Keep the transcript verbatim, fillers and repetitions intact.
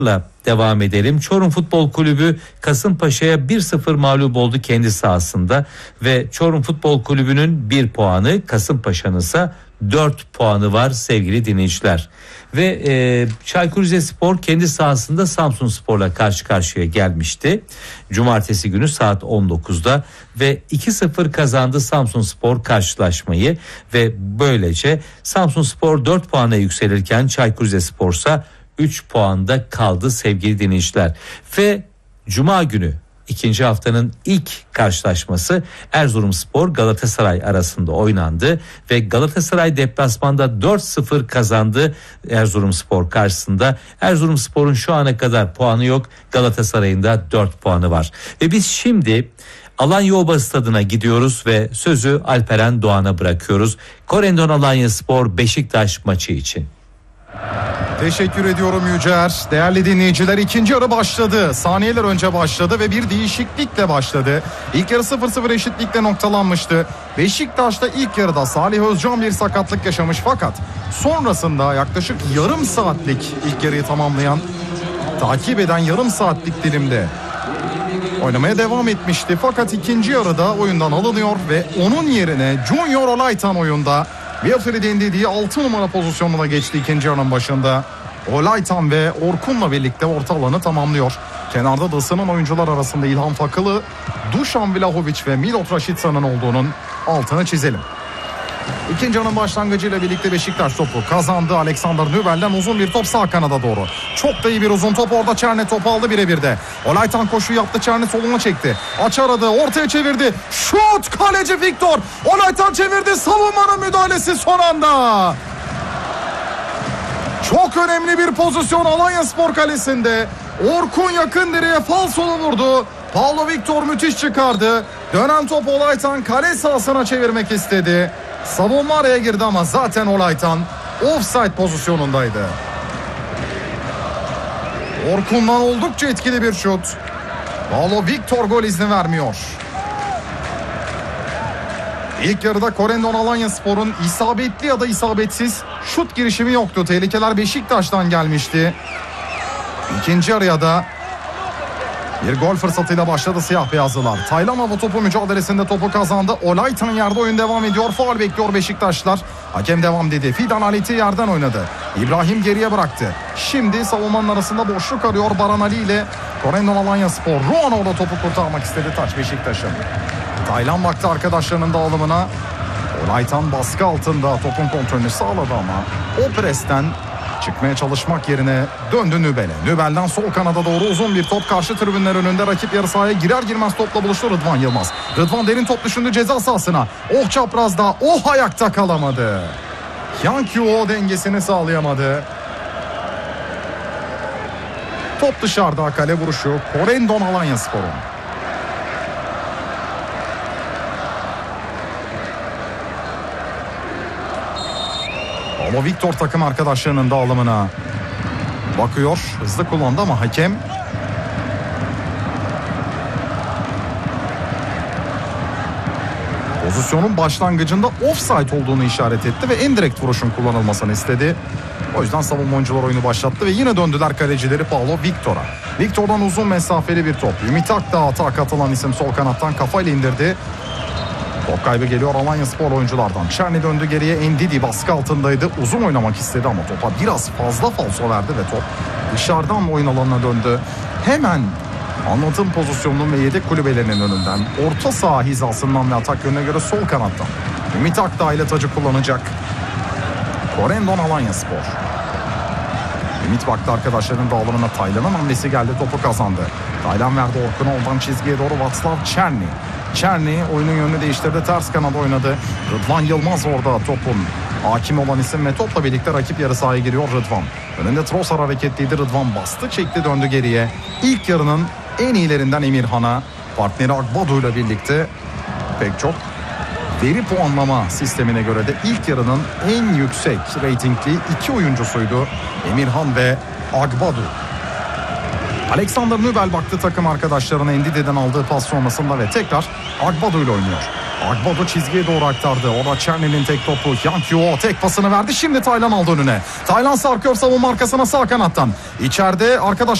devam edelim. Çorum Futbol Kulübü Kasımpaşa'ya bir sıfır mağlup oldu kendi sahasında ve Çorum Futbol Kulübü'nün bir puanı, Kasımpaşa'nın ise dört puanı var sevgili dinleyiciler. Ve e, Çaykur Rizespor kendi sahasında Samsunspor'la karşı karşıya gelmişti. Cumartesi günü saat on dokuzda ve iki sıfır kazandı Samsunspor karşılaşmayı ve böylece Samsunspor dört puana yükselirken Çaykur Rizespor ise üç puanda kaldı sevgili dinleyiciler. Ve Cuma günü ikinci haftanın ilk karşılaşması Erzurumspor Galatasaray arasında oynandı ve Galatasaray deplasmanda dört sıfır kazandı Erzurumspor karşısında. Erzurumspor'un şu ana kadar puanı yok, Galatasaray'ın da dört puanı var. Ve biz şimdi Alanya Obası Stadı'na gidiyoruz ve sözü Alperen Doğan'a bırakıyoruz. Korendon Alanyaspor Beşiktaş maçı için. Teşekkür ediyorum Yücer. Değerli dinleyiciler, ikinci yarı başladı. Saniyeler önce başladı ve bir değişiklikle başladı. İlk yarı sıfır sıfır eşitlikle noktalanmıştı. Beşiktaş'ta ilk yarıda Salih Özcan bir sakatlık yaşamış fakat sonrasında yaklaşık yarım saatlik ilk yarıyı tamamlayan, takip eden yarım saatlik dilimde oynamaya devam etmişti. Fakat ikinci yarıda oyundan alınıyor ve onun yerine Junior Olaytan oyunda. Wilfried Ndidi'yi altı numara pozisyonuna geçti ikinci yarının başında. Olaytan ve Orkun'la birlikte orta alanı tamamlıyor. Kenarda da ısınan oyuncular arasında İlhan Fakılı, Dušan Vlahović ve Milot Rashica olduğunun altını çizelim. İkinci yarının başlangıcıyla birlikte Beşiktaş topu kazandı. Alexander Nübel'den uzun bir top sağ kanada doğru. Çok da iyi bir uzun top, orada Çerne topu aldı birebir de. Olaytan koşu yaptı, Çerne soluna çekti. Aç aradı, ortaya çevirdi. Şut, kaleci Viktor. Olaytan çevirdi, savunmanın müdahalesi son anda. Çok önemli bir pozisyon Alanyaspor kalesinde. Orkun yakın direğe falsolu vurdu. Paulo Viktor müthiş çıkardı. Dönen top Olaytan kale sahasına çevirmek istedi. Savunma araya girdi ama zaten Olaytan offside pozisyonundaydı. Orkun'dan oldukça etkili bir şut. Paulo Viktor gol izni vermiyor. İlk yarıda Korendon Alanyaspor'un isabetli ya da isabetsiz şut girişimi yoktu. Tehlikeler Beşiktaş'tan gelmişti. İkinci yarıya da bir gol fırsatıyla başladı siyah beyazlılar. Taylan bu topu mücadelesinde topu kazandı. Olaytan yerde, oyun devam ediyor. Faul bekliyor Beşiktaşlar. Hakem devam dedi. Fidan Aleti yerden oynadı. İbrahim geriye bıraktı. Şimdi savunmanın arasında boşluk arıyor Baran Ali ile Korendon Alanyaspor. Ruan orada topu kurtarmak istedi taç Beşiktaş'ın. Taylan baktı arkadaşlarının dağılımına. Olaytan baskı altında topun kontrolünü sağladı ama o presten çıkmaya çalışmak yerine döndü Nübel'e. Nübel'den sol kanada doğru uzun bir top, karşı tribünler önünde rakip yarı sahaya girer girmez topla buluştu Rıdvan Yılmaz. Rıdvan derin top düşündü ceza sahasına. Oh çaprazda, oh ayakta kalamadı. Yankyu o dengesini sağlayamadı. Top dışarıda, kale vuruşu Korendon Alanyaspor'un. Paulo Viktor takım arkadaşlarının dağılımına bakıyor. Hızlı kullandı ama hakem pozisyonun başlangıcında offside olduğunu işaret etti ve indirekt vuruşun kullanılmasını istedi. O yüzden savunma oyuncular oyunu başlattı ve yine döndüler kalecileri Paulo Viktor'a. Viktor'dan uzun mesafeli bir top. Ümit Akdağ atağa katılan isim sol kanattan kafayla indirdi. Top kaybı geliyor Alanyaspor oyunculardan. Çerni döndü geriye, Ndidi baskı altındaydı. Uzun oynamak istedi ama topa biraz fazla falso verdi ve top dışarıdan oyun alanına döndü. Hemen anlatım pozisyonunun ve yedek kulübelerinin önünden, orta saha hizasından ve atak yönüne göre sol kanattan Ümit Akdağ ile tacı kullanacak Korendon Alanyaspor. Ümit baktı arkadaşlarının dağılımına, Taylan'ın hamlesi geldi, topu kazandı. Taylan verdi Orkun'a, oradan çizgiye doğru Václav Černý. Černý oyunun yönünü değiştirdi, ters kanada oynadı. Rıdvan Yılmaz orada topun hakim olan isim ve topla birlikte rakip yarı sahaya giriyor Rıdvan. Önünde Trossard hareketliydi, Rıdvan bastı, çekti, döndü geriye. İlk yarının en iyilerinden Emirhan'a, partneri Agbadu ile birlikte pek çok veri puanlama sistemine göre de ilk yarının en yüksek reytingli iki oyuncusuydu Emirhan ve Agbadu. Alexander Nübel baktı takım arkadaşlarına, Ndidi'den aldığı pas sonrasında ve tekrar Agbadu ile oynuyor. Agbodo çizgiye doğru aktardı. Orada Çerni'nin tek topu. Yang Kyo tek pasını verdi. Şimdi Taylan aldı önüne. Taylan sarkıyor savunma arkasına sağ kanattan. İçeride arkadaş